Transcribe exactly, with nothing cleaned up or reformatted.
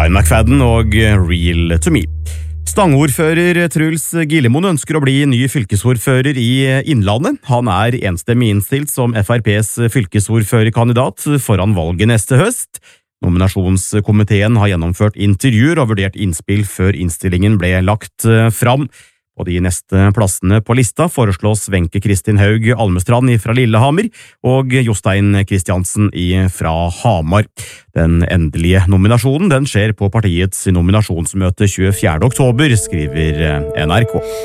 Ryan McFadden og Real to Me. Stangordfører Truls Gillemoen ønsker å bli ny fylkesordfører i Innlandet. Han er enstemmig innstilt som F R P's fylkesordførerkandidat foran valget neste høst. Nominasjonskomiteen har gjennomført intervjuer og vurdert innspill før innstillingen ble lagt fram. Og de neste plassene på lista foreslås Wenche Kristin Haug Almestrand fra Lillehammer og Jostein Kristiansen fra Hamar. Den endelige nominasjonen den skjer på partiets nominasjonsmøte tjuefjerde oktober, skriver N R K.